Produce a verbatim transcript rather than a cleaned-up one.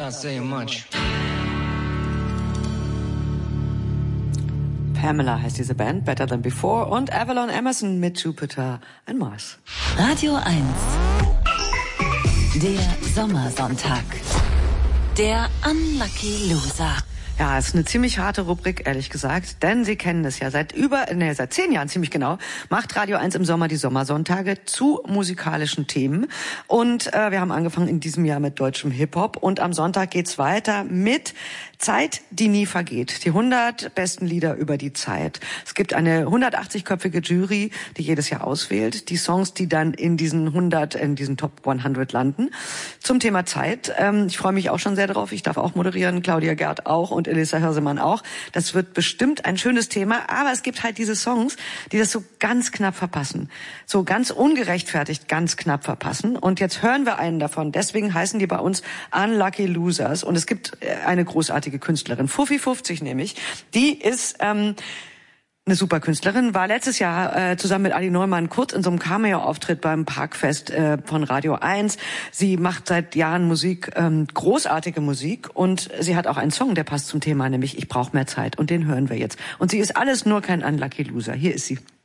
not saying much. Pamela heißt diese Band, Better Than Before, und Avalon Emerson mit Jupiter and Mars. Radio eins. Der Sommersonntag. Der Unlucky Loser. Ja, ist eine ziemlich harte Rubrik, ehrlich gesagt, denn Sie kennen das ja seit über, ne, seit zehn Jahren ziemlich genau, macht Radio eins im Sommer die Sommersonntage zu musikalischen Themen. Und äh, wir haben angefangen in diesem Jahr mit deutschem Hip-Hop und am Sonntag geht's weiter mit Zeit, die nie vergeht. Die hundert besten Lieder über die Zeit. Es gibt eine hundertachtzig-köpfige Jury, die jedes Jahr auswählt. Die Songs, die dann in diesen hundert, in diesen Top hundert landen. Zum Thema Zeit. Ähm, ich freue mich auch schon sehr drauf. Ich darf auch moderieren, Claudia Gerd auch und Elisa Hirsemann auch. Das wird bestimmt ein schönes Thema. Aber es gibt halt diese Songs, die das so ganz knapp verpassen. So ganz ungerechtfertigt ganz knapp verpassen. Und jetzt hören wir einen davon. Deswegen heißen die bei uns Unlucky Losers. Und es gibt eine großartige Künstlerin, Fuffi fünfzig nämlich, die ist ähm, eine super Künstlerin, war letztes Jahr äh, zusammen mit Adi Neumann kurz in so einem Cameo-Auftritt beim Parkfest äh, von Radio eins. Sie macht seit Jahren Musik, ähm, großartige Musik, und sie hat auch einen Song, der passt zum Thema, nämlich Ich brauche mehr Zeit, und den hören wir jetzt. Und sie ist alles nur kein Unlucky Loser. Hier ist sie.